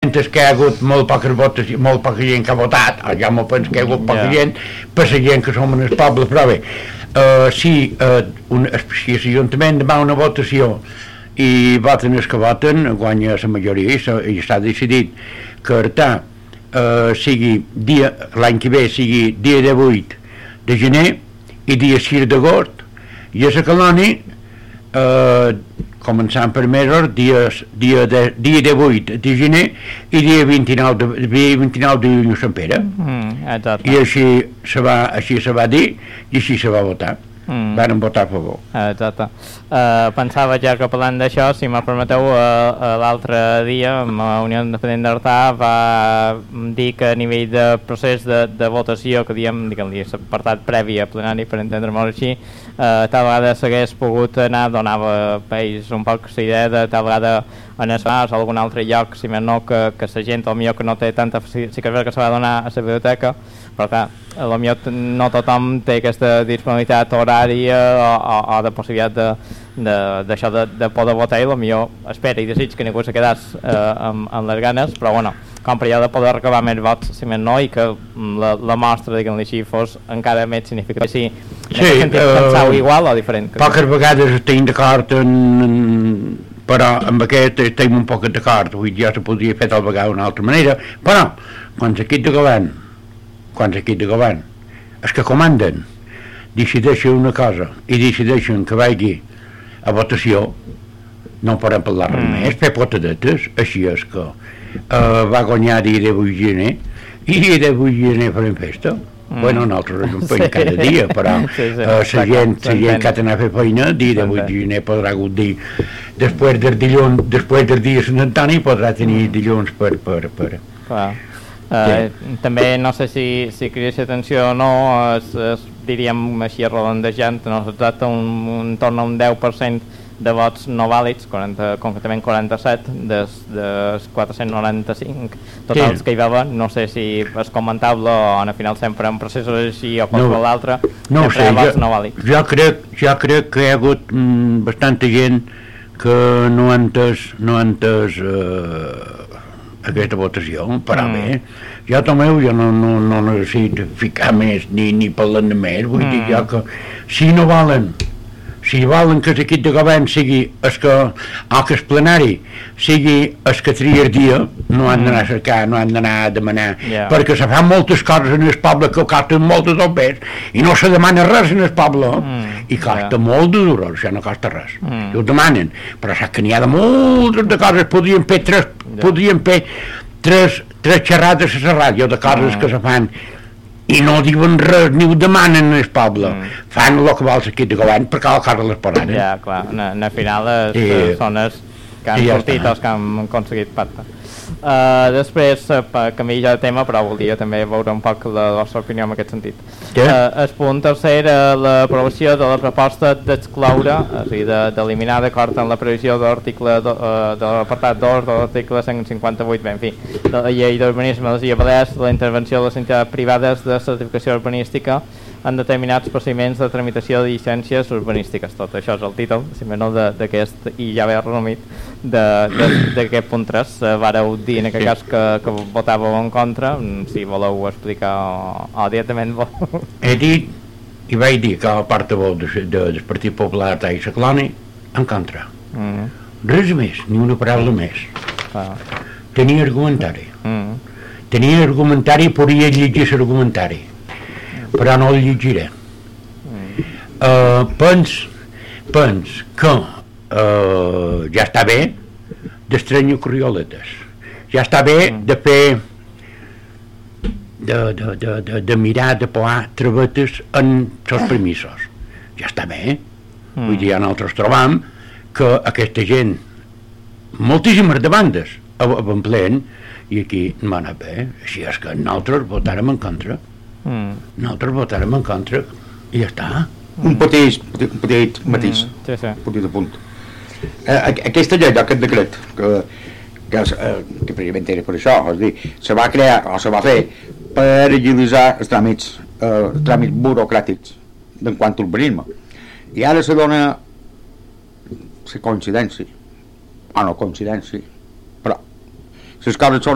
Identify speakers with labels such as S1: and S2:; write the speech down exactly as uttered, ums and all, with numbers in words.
S1: és que hi ha hagut molt poques votes, molt poca gent que ha votat, o ja m'ho penso que hi ha hagut poca yeah. gent, per la gent que som en el poble, però bé, uh, si, uh, un, si l'Ajuntament demà una votació i voten els que voten, guanya la majoria i, i està decidit que Artà uh, sigui dia, l'any que ve sigui dia divuit de gener i dia sis d'agost, i a la colònia uh, començant per mesos, dia, dia, de, dia divuit de gener i dia vint-i-nou de, vint-i-nou de juny a Sant Pere.
S2: Mm,
S1: I així se, va, així se va dir i així se va votar. Mm. Van votar a favor.
S2: Exacte. Uh, pensava ja que parlant d'això, si me permeteu, uh, uh, l'altre dia la Unió Independent d'Artà va dir que a nivell de procés de, de votació, que diem, diguem-li, l'apartat previ a plenari, per entendre-m'ho així, uh, tal vegada s'hagués pogut anar, donava país un poc la idea de tal vegada en es o algun altre lloc, si més no, que, que la gent potser que no té tanta facilitat, sí que és veritat que se va donar a la biblioteca, però clar, potser no tothom té aquesta disponibilitat horària o, o, o de possibilitat de, de, d'això de, de poder votar, i potser espera i desig que ningú se quedés eh, amb, amb les ganes, però bueno, com per allò de poder recabar més vots, si més no, i que la, la mostra, diguem-li així, fos encara més significativa. Sí,
S1: sí, sentit, uh,
S2: penseu igual o diferent?
S1: Poques vegades estem d'acord en, en però amb aquest estem un poc d'acord, vull dir, ja se podria fer tal vegada d'una altra manera, però quan l'equip de govern quan l'equip de govern els que comanden decideixen una cosa i decideixen que vagi a votació, no podem parlar res mm. més, fer potadetes, així és que uh, va guanyar dia divuit de gener i dia divuit de gener farem festa. Mm. Bueno, nosaltres ho fem sí. cada dia, però sí, sí, uh, la gent, la gent que ha d'anar a fer feina, dia divuit de gener podrà gaudir després del dilluns, després del dia Sant Antoni podrà tenir dilluns per... per, per.
S2: Clar. Uh, sí. També no sé si, si creix atenció o no, es, es, diríem així redondejant, no és exacte, un, un torn a un deu per cent de vots no vàlids, quaranta, concretament quaranta-set dels, dels quatre-cents noranta-cinc totals sí. que hi va haver. No sé si és comentable o al final sempre en processos així o qualsevol no, altre
S1: no
S2: sempre hi ha vots no vàlids.
S1: Jo crec, jo crec que hi ha hagut mm, bastanta gent que no ha entès, no ha entès eh, aquesta votació, però mm. bé, jo Tomeu, jo no, no, no necessito ficar més ni, ni parlant de més, vull mm. dir jo que si no volen si volen que l'equip de govern sigui el que, o que el plenari sigui el que tria el dia, no han d'anar a cercar, no han d'anar a demanar, yeah. perquè se fan moltes coses en el poble que costen moltes dobbers i no se demana res en el poble, mm. i costa yeah. molt de dur, això no costa res, mm. i ho demanen, però saps que n'hi ha de moltes de coses, podrien fer tres, yeah. podrien fer tres, tres xerrades a la ràdio de coses mm. que se fan i no diuen res, ni ho demanen al poble, mm. fan el que vol l'equip de govern perquè la cosa les posaran.
S2: Ja, clar, al final les I, persones que han sortit ja els que han aconseguit pacte. Uh, després, uh, canvia de tema, però volia també veure un poc la vostra opinió en aquest sentit.
S1: Yeah.
S2: Uh, el punt tercer era l'aprovació de la proposta d'excloure, és a dir, d'eliminar d'acord amb la previsió de l'article uh, de l'apartat dos de l'article cent cinquanta-vuit, bé, en fi, de la llei d'urbanisme de les Illes Balears, la intervenció de les entitats privades de certificació urbanística en determinats procediments de tramitació de llicències urbanístiques. Tot això és el títol, si més no, d'aquest, i ja ve resumit, d'aquest punt tres. Vareu dir en aquest cas que, que votàveu en contra, si voleu explicar o, o directament voleu.
S1: He dit i vaig dir que a part de, de, del Partit Popular i la colònia, en contra. Mm -hmm. Res més, ni una paraula més. Ah. Tenia argumentari. Mm -hmm. Tenia argumentari i podia llegir l'argumentari. Però no el llegiré. Mm. Uh, pens, pens que uh, ja està bé d'estrenyar corrioletes, ja està bé mm. de fer de, de, de, de, de mirar de posar travetes en els permisos, ja està bé. Mm. Vull dir, nosaltres trobam que aquesta gent, moltíssimes demandes en plen, i aquí no va anar bé, així és que nosaltres votarem en contra. Mm. Nosaltres votarem en contra i ja està.
S3: Mm. Un petit, un petit matís,
S2: mm. sí, sí.
S3: un petit apunt. Eh, aquesta llei, aquest decret, que, que, eh, que precisament era per això, és a dir, se va crear o se va fer per agilitzar els tràmits, eh, tràmits burocràtics en quant a urbanisme. I ara se dona la coincidència, o no coincidència, però les coses són